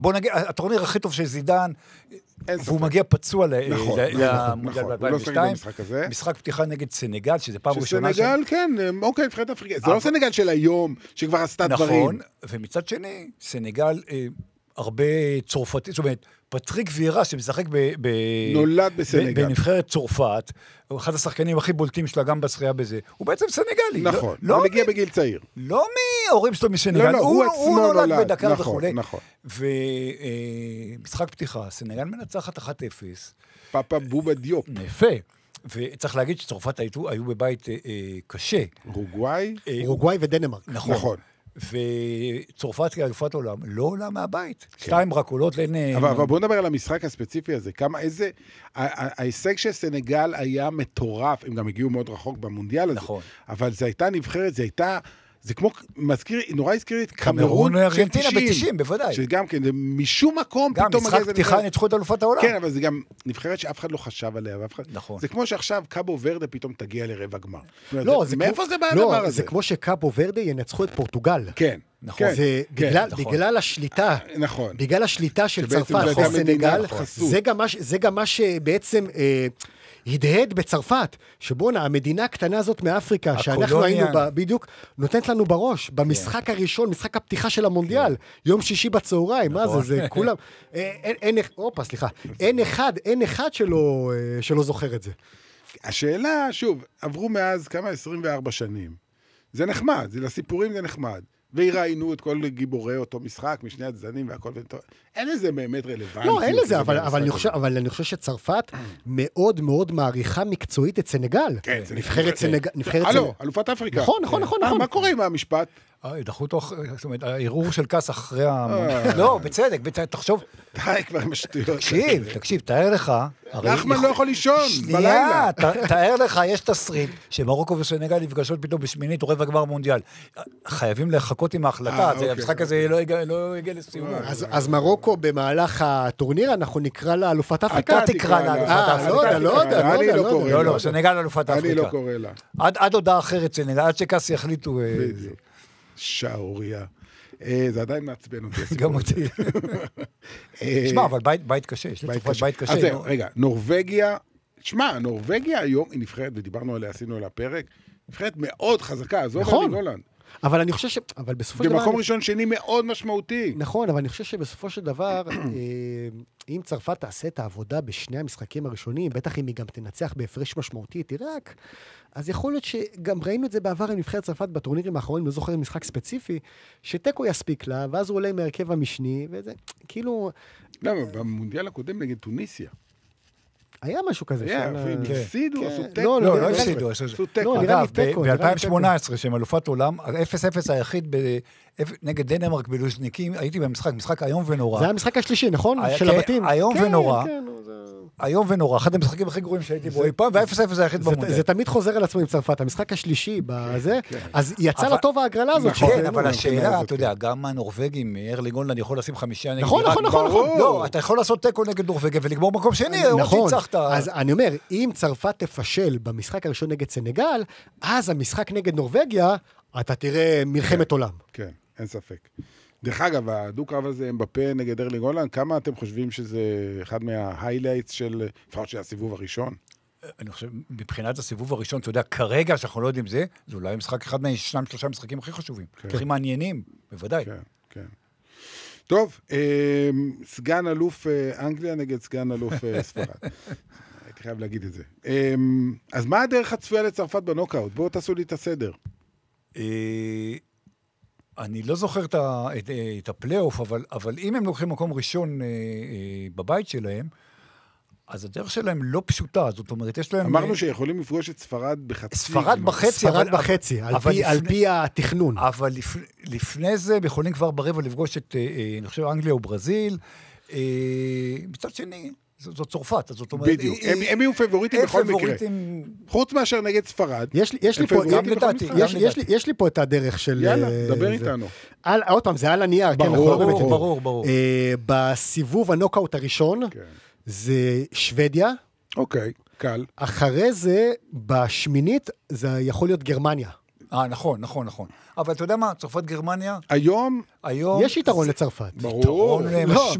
בוא נגיד, הטורניר הכי טוב של זידן, והוא מגיע פצוע למונדיאל ב-2002, משחק פתיחה נגד סנגל, שזה פעם ראשונה. שסנגל, כן, אוקיי, נבחרת אפריקה. זה לא סנגל של היום, שכבר עשתה דברים. נכון, ומצד שני, סנגל, הרבה צרפתי, זאת אומרת, פטריק וירה, שמשחק נולד בסנגל. בנבחרת צרפת, הוא אחד השחקנים הכי בולטים שלה גם בשחייה בזה, הוא בעצם סנגלי. נכון, הוא מגיע בגיל צעיר. לא מההורים שלו מסנגל, הוא נולד בדקר וכו'. נכון. ומשחק פתיחה, סנגל מנצחת 1-0. פאפה בובה דיופ. יפה. וצריך להגיד שצרפת היו בבית קשה. אורוגוואי ודנמרק. נכון. וצרפת כאלופת עולם לא עולה מהבית. 2 רק עולות אבל בואו נדבר על המשחק הספציפי הזה. ההישג של סנגל היה מטורף. הם גם הגיעו מאוד רחוק במונדיאל הזה. נכון. אבל זה הייתה נבחרת, זה כמו, נורא הזכיר את קמרון ארגנטינה ב-90, בוודאי. שגם כן, משום מקום גם משחק פתיחה ניצחו את אלופת העולם. כן, אבל זה גם נבחרת שאף אחד לא חשב עליה. נכון. זה כמו שעכשיו קאבו ורדה פתאום תגיע לרבע גמר. מאיפה זה בא הדבר הזה? זה כמו שקאבו ורדה ינצחו את פורטוגל. כן. נכון. זה בגלל השליטה. נכון. בגלל השליטה של צרפת או סנגל, זה גם מה שבעצם הדהד בצרפת, שבונה, המדינה הקטנה הזאת מאפריקה, שאנחנו היינו בדיוק, נותנת לנו בראש, במשחק הראשון, משחק הפתיחה של המונדיאל, יום שישי בצהריים, מה זה, זה כולם, אין אחד שלא זוכר את זה. השאלה, שוב, עברו מאז כמה 24 שנים, זה נחמד, לסיפורים זה נחמד, והראינו את כל גיבורי אותו משחק, משני הצדדים והכל, אין לזה באמת רלוונטי. לא, אין לזה, אבל אני חושב שצרפת מאוד מאוד מעריכה מקצועית את סנגל. כן, נבחרת סנגל. הלו, אלופת אפריקה. נכון. מה קורה עם המשפט? דחו תוך, זאת אומרת, הערעור של קאס אחרי לא, בצדק, תחשוב. די כבר עם השטויות. תקשיב, תאר לך. נחמן לא יכול לישון בלילה. תאר לך, יש תסריט, שמרוקו וסנגל נפגשות פתאום בשמינית או רבע גמר מונדיאל. חייבים לחכות עם ההחלטה, המשחק הזה לא יגיע לסיום. אז מרוקו במהלך הטורניר, אנחנו נקרא לה אלופת אפריקה. אתה תקרא לה אלופת אפריקה. אני לא קורא לה. לא, סנגל אלופת אפריקה. אני לא קורא לה. עד הודעה אחרת סנגל, עד שקאס יחליטו. שעוריה. זה עדיין מעצבן אותי. גם אותי. שמע, אבל בית קשה. יש לצרפת בית קשה. אז זהו, רגע, נורווגיה, שמע, נורווגיה היום היא נבחרת, ודיברנו עליה, עשינו עליה פרק, נבחרת מאוד חזקה, עזוב ארלינג הולנד. אבל אני חושב אבל בסופו של דבר... במקום ראשון שני מאוד משמעותי. נכון, אבל אני חושב שבסופו של דבר, אם צרפת תעשה את העבודה בשני המשחקים הראשונים, בטח אם היא גם תנצח בהפרש משמעותית, עיראק, אז יכול להיות שגם ראינו את זה בעבר עם נבחרת צרפת בטורנירים האחרונים, לא זוכר משחק ספציפי, שטקו יספיק לה, ואז הוא עולה מהרכב המשני, וזה כאילו... למה? במונדיאל הקודם נגד טוניסיה. היה משהו כזה. היה, והם הפסידו, עשו טקו. לא הפסידו, עשו טקו. ב-2018, שהם אלופת עולם, ה-0-0 היחיד נגד דנמרק בלוז'ניקים, הייתי במשחק, משחק היום ונורא. זה היה המשחק השלישי, נכון? של הבתים. היום ונורא. היום ונורא, אחד המשחקים הכי גרועים שהייתי בו אי פעם, וה-0-0 היחיד במונדיאל. זה תמיד חוזר על עצמו עם צרפת, המשחק השלישי בזה, אז יצא לטוב ההגרלה הזאת. כן, אבל השאלה, אתה יודע, גם הנורווגים, ארלינג הולנד יכול לשים 5 נגד... נכון. לא, אתה יכול לעשות טקו נגד נורווגיה ולגמור מקום שני, או תצחת. אז אני אומר, אם צרפת תפשל במשחק הראשון נגד סנגל, אז המשחק נגד נורווגיה, אתה תראה מלחמת עולם. כן, אין ספק. דרך אגב, הדו-קרב הזה אמבפה נגד ארלינג הולנד, כמה אתם חושבים שזה אחד מההיילייטס של, לפחות של הסיבוב הראשון? אני חושב, מבחינת הסיבוב הראשון, אתה יודע, כרגע שאנחנו לא יודעים זה אולי משחק אחד מה-2-3 משחקים הכי חשובים, הכי מעניינים, בוודאי. כן. טוב, סגן אלוף אנגליה נגד סגן אלוף ספרד. הייתי חייב להגיד את זה. אז מה הדרך הצפויה לצרפת בנוקאוט? בואו תעשו לי את הסדר. אני לא זוכר את הפלייאוף, אבל אם הם לוקחים מקום ראשון בבית שלהם, אז הדרך שלהם לא פשוטה, זאת אומרת, יש להם... אמרנו שיכולים לפגוש את ספרד בחצי. ספרד בחצי, על פי התכנון. אבל לפני זה, יכולים כבר ברבע לפגוש את, אני חושב, אנגליה או ברזיל, מצד שני... זו צרפת, זאת אומרת... בדיוק, הם יהיו פבוריטים בכל מקרה. חוץ מאשר נגד ספרד. יש לי פה את הדרך של... יאללה, דבר איתנו. עוד פעם, זה על הנייר. ברור. בסיבוב הנוקאוט הראשון, זה שוודיה. אוקיי, קל. אחרי זה, בשמינית, זה יכול להיות גרמניה. נכון. אבל אתה יודע מה? צרפת גרמניה? היום... יש יתרון לצרפת. ברור. יתרון